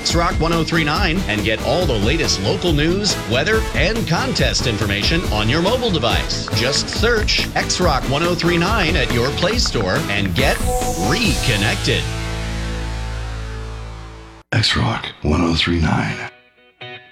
X-Rock 1039 and get all the latest local news, weather, and contest information on your mobile device. Just search X-Rock 1039 at your Play Store and get reconnected. X-Rock 1039.